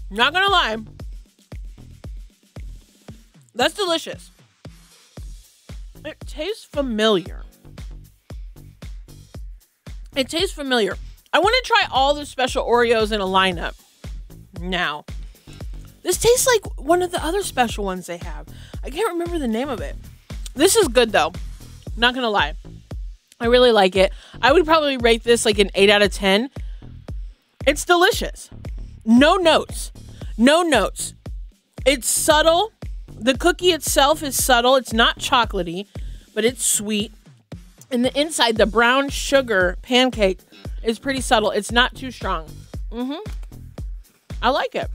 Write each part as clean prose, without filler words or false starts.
Not gonna lie. That's delicious. It tastes familiar. It tastes familiar. I want to try all the special Oreos in a lineup now. This tastes like one of the other special ones they have. I can't remember the name of it. This is good though. Not gonna lie. I really like it. I would probably rate this like an 8 out of 10. It's delicious. No notes. No notes. It's subtle. The cookie itself is subtle. It's not chocolatey, but it's sweet. And the inside, the brown sugar pancake is pretty subtle. It's not too strong. I like it.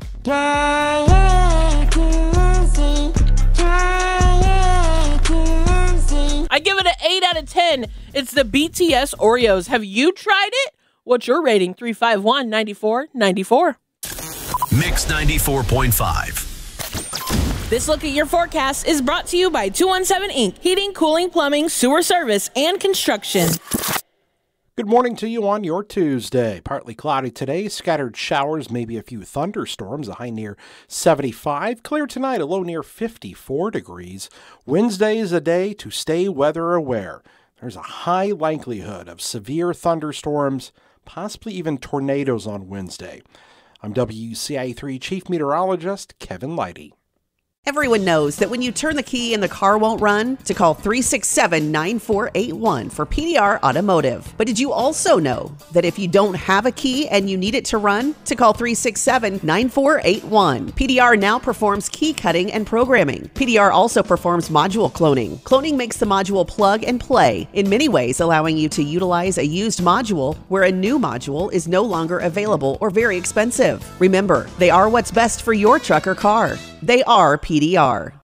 I give it an 8 out of 10. It's the BTS Oreos. Have you tried it? What's your rating? 351-9494. Mix 94.5. This look at your forecast is brought to you by 217 Inc. Heating, cooling, plumbing, sewer service, and construction. Good morning to you on your Tuesday. Partly cloudy today, scattered showers, maybe a few thunderstorms, a high near 75. Clear tonight, a low near 54 degrees. Wednesday is a day to stay weather aware. There's a high likelihood of severe thunderstorms, possibly even tornadoes on Wednesday. I'm WCIA3 Chief Meteorologist Kevin Leidy. Everyone knows that when you turn the key and the car won't run, to call 367-9481 for PDR Automotive. But did you also know that if you don't have a key and you need it to run, to call 367-9481. PDR now performs key cutting and programming. PDR also performs module cloning. Cloning makes the module plug and play, in many ways allowing you to utilize a used module where a new module is no longer available or very expensive. Remember, they are what's best for your truck or car. They are PDR.